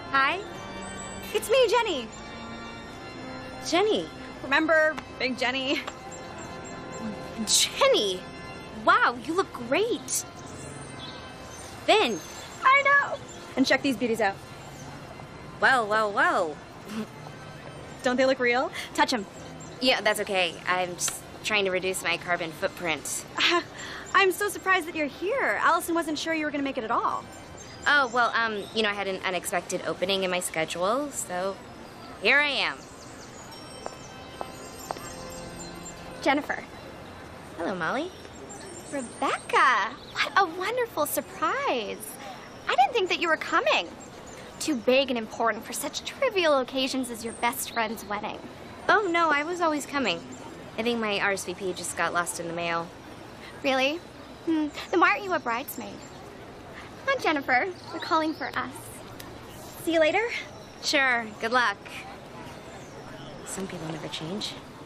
Hi. It's me, Jenny. Jenny. Remember Big Jenny? Jenny! Wow, you look great. Finn. I know. And check these beauties out. Well. Don't they look real? Touch them. Yeah, that's okay. I'm just trying to reduce my carbon footprint. I'm so surprised that you're here. Allison wasn't sure you were going to make it at all. Oh, well, I had an unexpected opening in my schedule, so here I am. Jennifer. Hello, Molly. Rebecca, what a wonderful surprise. I didn't think that you were coming. Too big and important for such trivial occasions as your best friend's wedding. Oh, no, I was always coming. I think my RSVP just got lost in the mail. Really? Then why aren't you a bridesmaid? Come on, Jennifer. They're calling for us. See you later. Sure, good luck. Some people never change.